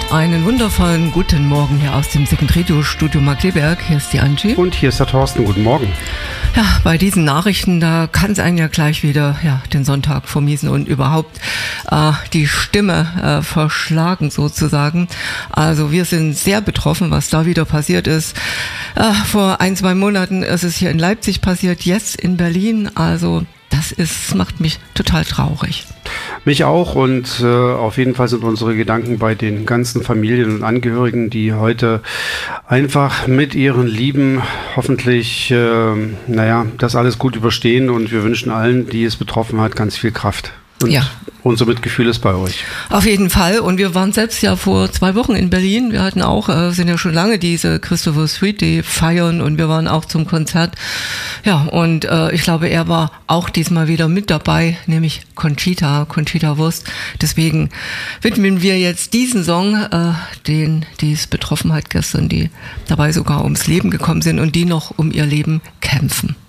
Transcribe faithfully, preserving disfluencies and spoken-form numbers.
Einen wundervollen guten Morgen hier aus dem Second Radio Studio Markkleeberg. Hier ist die Angie. Und hier ist der Thorsten. Guten Morgen. Ja, bei diesen Nachrichten, da kann es einen ja gleich wieder ja, den Sonntag vermiesen und überhaupt äh, die Stimme äh, verschlagen sozusagen. Also wir sind sehr betroffen, was da wieder passiert ist. Äh, vor ein, zwei Monaten ist es hier in Leipzig passiert, jetzt in Berlin. Also das ist, macht mich total traurig. Mich auch und äh, auf jeden Fall sind unsere Gedanken bei den ganzen Familien und Angehörigen, die heute einfach mit ihren Lieben hoffentlich, äh, naja, das alles gut überstehen, und wir wünschen allen, die es betroffen hat, ganz viel Kraft. Und ja. Unser Mitgefühl ist bei euch. Auf jeden Fall. Und wir waren selbst ja vor zwei Wochen in Berlin. Wir hatten auch, äh, sind ja schon lange diese Christopher Street Day feiern, und wir waren auch zum Konzert. Ja, und äh, ich glaube, er war auch diesmal wieder mit dabei, nämlich Conchita, Conchita Wurst. Deswegen widmen wir jetzt diesen Song, äh, den, die es betroffen hat gestern, die dabei sogar ums Leben gekommen sind und die noch um ihr Leben kämpfen.